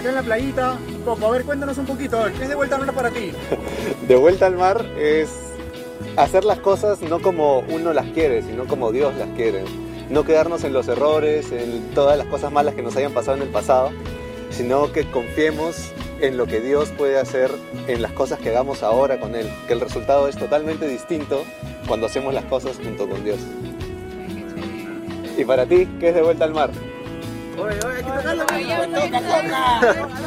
acá en la playita. Coco, a ver, cuéntanos un poquito, a ver, ¿qué es de vuelta al mar para ti? De vuelta al mar es hacer las cosas no como uno las quiere, sino como Dios las quiere. No quedarnos en los errores, en todas las cosas malas que nos hayan pasado en el pasado, sino que confiemos en lo que Dios puede hacer en las cosas que hagamos ahora con Él, que el resultado es totalmente distinto cuando hacemos las cosas junto con Dios. ¿Y para ti, qué es de vuelta al mar? Oye, hay que tocarlo, toca.